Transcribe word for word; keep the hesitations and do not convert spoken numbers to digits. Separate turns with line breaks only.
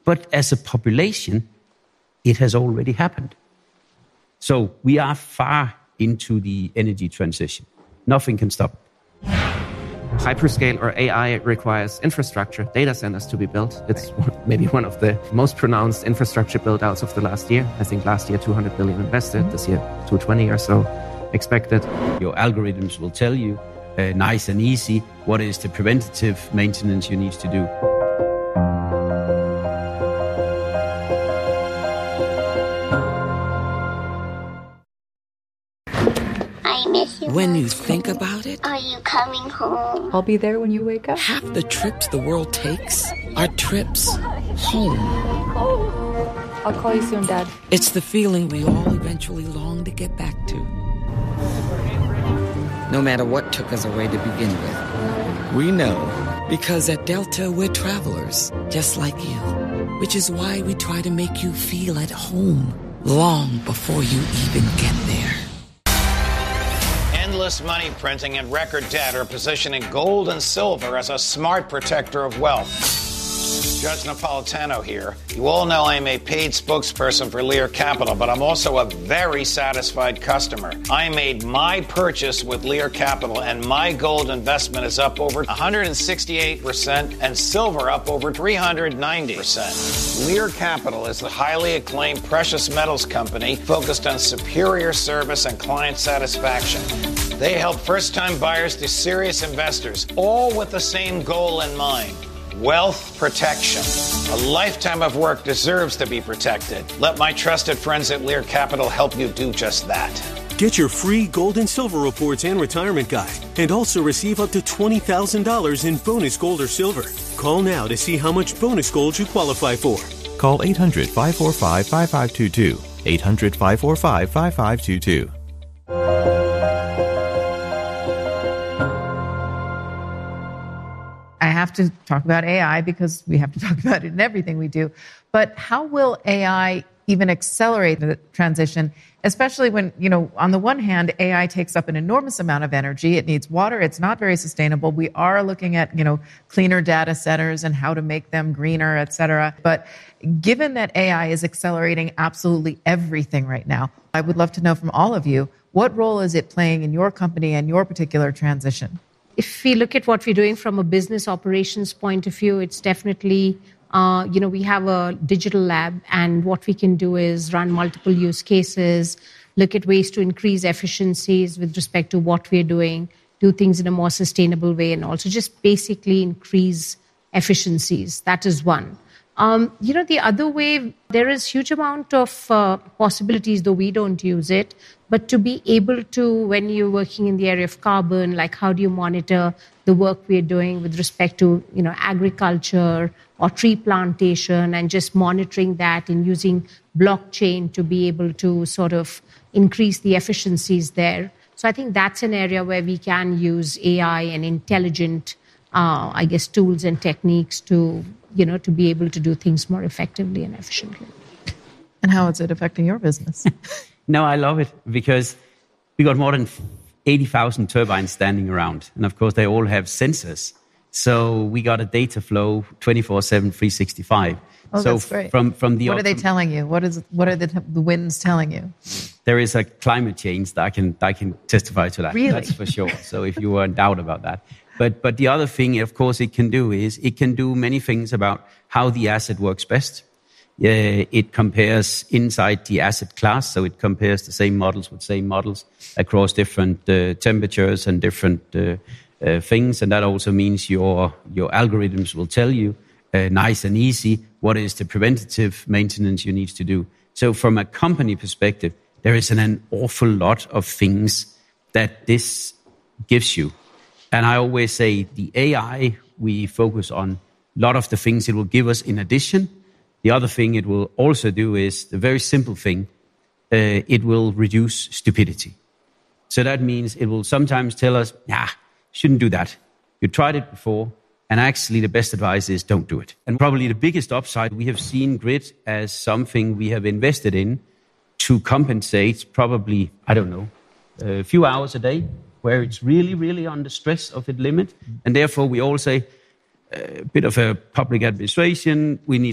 But as a population, it has already happened. So we are far into the energy transition. Nothing can stop.
Hyperscale or A I requires infrastructure, data centers to be built. It's maybe one of the most pronounced infrastructure build-outs of the last year. I think last year two hundred billion invested, this year two hundred twenty or so expected.
Your algorithms will tell you, uh, nice and easy, what is the preventative maintenance you need to do.
When you think about it,
are you coming home?
I'll be there when you wake up.
Half the trips the world takes are trips home.
I'll call you soon, Dad.
It's the feeling we all eventually long to get back to. No matter what took us away to begin with, we know, because at Delta we're travelers, just like you. Which is why we try to make you feel at home long before you even get there.
Endless money printing and record debt are positioning gold and silver as a smart protector of wealth. Judge Napolitano here. You all know I'm a paid spokesperson for Lear Capital, but I'm also a very satisfied customer. I made my purchase with Lear Capital, and my gold investment is up over one hundred sixty-eight percent and silver up over three hundred ninety percent. Lear Capital is the highly acclaimed precious metals company focused on superior service and client satisfaction. They help first-time buyers to serious investors, all with the same goal in mind. Wealth protection. A lifetime of work deserves to be protected. Let my trusted friends at Lear Capital help you do just that.
Get your free gold and silver reports and retirement guide, and also receive up to twenty thousand dollars in bonus gold or silver. Call now to see how much bonus gold you qualify for.
Call eight hundred, five four five, five five two two. eight hundred, five four five, five five two two.
I have to talk about A I because we have to talk about it in everything we do. But how will A I even accelerate the transition, especially when, you know, on the one hand, A I takes up an enormous amount of energy. It needs water. It's not very sustainable. We are looking at, you know, cleaner data centers and how to make them greener, et cetera. But given that A I is accelerating absolutely everything right now, I would love to know from all of you, what role is it playing in your company and your particular transition?
If we look at what we're doing from a business operations point of view, it's definitely, uh, you know, we have a digital lab, and what we can do is run multiple use cases, look at ways to increase efficiencies with respect to what we're doing, do things in a more sustainable way, and also just basically increase efficiencies. That is one. Um, you know, the other way, there is huge amount of uh, possibilities, though we don't use it, but to be able to, when you're working in the area of carbon, like how do you monitor the work we're doing with respect to, you know, agriculture or tree plantation, and just monitoring that and using blockchain to be able to sort of increase the efficiencies there. So I think that's an area where we can use A I and intelligent, uh, I guess, tools and techniques to, you know, to be able to do things more effectively and efficiently.
And how is it affecting your business?
No, I love it because we got more than eighty thousand turbines standing around. And of course, they all have sensors. So we got a data flow twenty-four seven, three sixty-five.
Oh,
so
that's great.
From, from the
what are they telling you? What is what are the, the winds telling you?
There is a climate change that I can I can testify to that.
Really?
That's for sure. So if you were in doubt about that. But but the other thing, of course, it can do is it can do many things about how the asset works best. Uh, it compares inside the asset class, so it compares the same models with same models across different uh, temperatures and different uh, uh, things, and that also means your your algorithms will tell you uh, nice and easy what is the preventative maintenance you need to do. So from a company perspective, there is an, an awful lot of things that this gives you. And I always say the A I, we focus on a lot of the things it will give us in addition. The other thing it will also do is the very simple thing. Uh, it will reduce stupidity. So that means it will sometimes tell us, nah, shouldn't do that. You tried it before, and actually the best advice is don't do it. And probably the biggest upside, we have seen Grid as something we have invested in to compensate probably, I don't know, a few hours a day, where it's really, really on the stress of its limit. And therefore, we all say, a bit of a public administration, we need